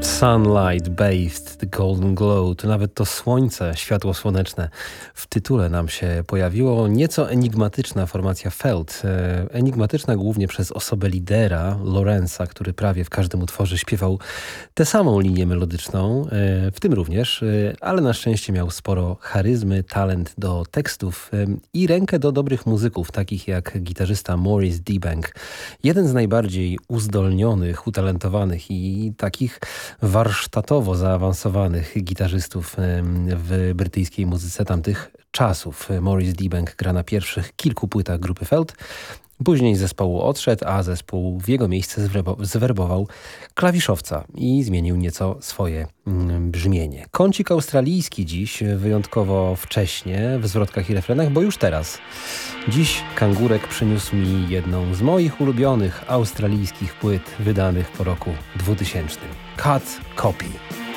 Sunlight bathed the golden glow. To nawet to słońce, światło słoneczne w tytule nam się pojawiło. Nieco enigmatyczna formacja Felt. Enigmatyczna głównie przez osobę lidera, Lorenza, który prawie w każdym utworze śpiewał tę samą linię melodyczną, w tym również, ale na szczęście miał sporo charyzmy, talent do tekstów i rękę do dobrych muzyków, takich jak gitarzysta Maurice D-Bank. Jeden z najbardziej uzdolnionych, utalentowanych i takich warsztatowo zaawansowanych gitarzystów w brytyjskiej muzyce tamtych czasów. Maurice D-Bank gra na pierwszych kilku płytach grupy Felt. Później z zespołu odszedł, a zespół w jego miejsce zwerbował klawiszowca i zmienił nieco swoje brzmienie. Kącik australijski dziś, wyjątkowo wcześnie w zwrotkach i refrenach, bo już teraz. Dziś Kangurek przyniósł mi jedną z moich ulubionych australijskich płyt wydanych po roku 2000. Cut Copy.